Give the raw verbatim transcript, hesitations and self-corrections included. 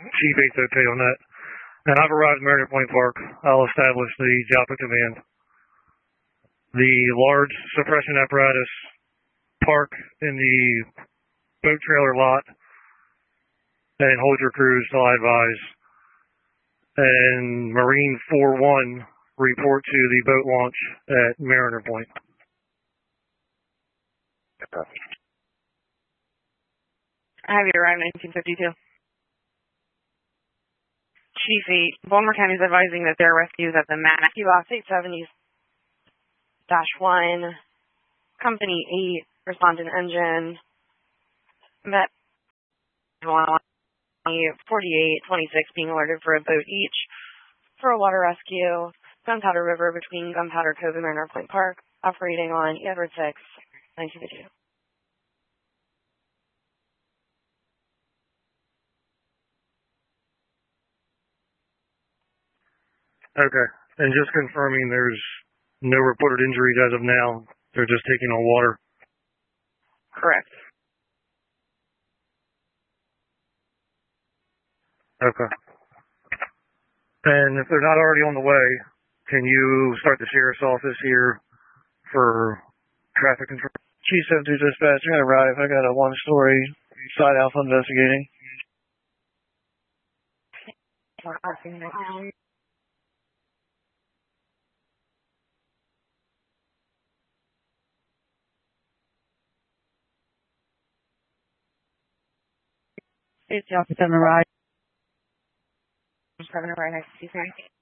Chief eight O K on that. And I've arrived at Mariner Point Park. I'll establish the Joppa command. The large suppression apparatus park in the boat trailer lot, and hold your crews till I advise. And Marine four one report to the boat launch at Mariner Point. I have you arrived nineteen fifty-two. Chief eight, Baltimore County is advising that there are rescues at the Matthew Box eight seventy dash one, Company eight, Respondent Engine, Met forty-eight twenty-six being ordered for a boat each for a water rescue, Gunpowder River between Gunpowder Cove and Mariner Point Park, operating on Edward six, nineteen fifty-two. Okay. And just confirming there's no reported injuries as of now. They're just taking on water. Correct. Okay. And if they're not already on the way, can you start the sheriff's office here for traffic control? Chief seven two dispatch, I'm going to arrive. I got a one-story side alpha investigating. It's Alpha seven arrived. seven right next to you,